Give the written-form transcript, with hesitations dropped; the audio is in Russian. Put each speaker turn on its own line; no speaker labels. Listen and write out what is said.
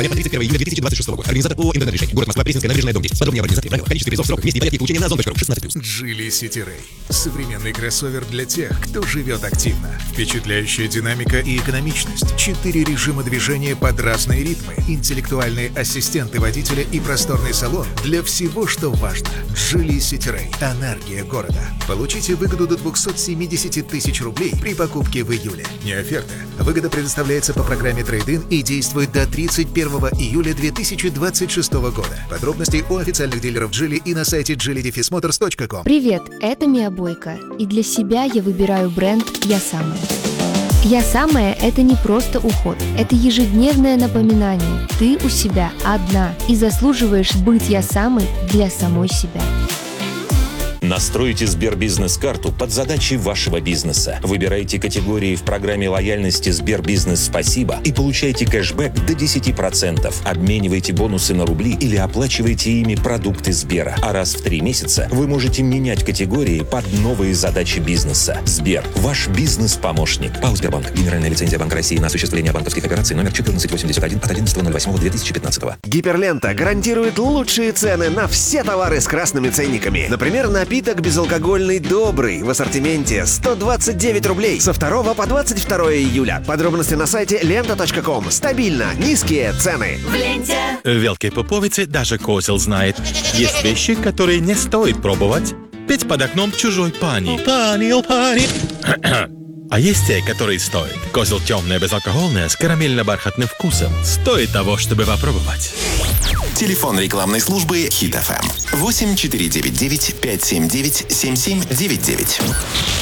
января по 31 июля 2026 года. Организатор ООО «Интернет-решение». Город Москва, Пресненская набережная, дом 10. Подробнее об организации, правила, количестве призов, сроках, месте и порядке получения на ozon.ru. 16+.
Geely City Ray. Современный кроссовер для тех, кто живет активно. Впечатляющая динамика и экономичность. 4 режима движения под разные ритмы. Интеллектуальные ассистенты водителя и просторный салон для всего, что важно. Geely City Ray. Энергия города. Получите выгоду до 270 тысяч рублей при покупке в июле. Не оферта. Выгода предоставляется по программе Trade-in и действует до 31 июля 2026 года. Подробности у официальных дилеров Geely и на сайте geely-motors.com.
Привет, это Мия Бойко, и для себя я выбираю бренд «Я самая». «Я самая» — это не просто уход, это ежедневное напоминание. Ты у себя одна и заслуживаешь быть «Я самой» для самой себя.
Настройте Сбербизнес-карту под задачи вашего бизнеса. Выбирайте категории в программе лояльности Сбербизнес Спасибо и получайте кэшбэк до 10%. Обменивайте бонусы на рубли или оплачивайте ими продукты Сбера. А раз в 3 месяца вы можете менять категории под новые задачи бизнеса. Сбер – ваш бизнес-помощник. ПАО «Сбербанк». Генеральная лицензия Банка России на осуществление банковских операций номер 1481 от 11.08.2015.
Гиперлента гарантирует лучшие цены на все товары с красными ценниками. Например, напиток безалкогольный «Добрый» в ассортименте 129 рублей со 2 по 22 июля. Подробности на сайте lenta.com. Стабильно низкие цены.
В ленте.
Велкой пуповицы даже козел знает. Есть вещи, которые не стоит пробовать. Петь под окном чужой пани. Пани. А есть те, которые стоит. Козел темное безалкогольное с карамельно-бархатным вкусом. Стоит того, чтобы попробовать.
Телефон рекламной службы Hit FM 8499 579 7799.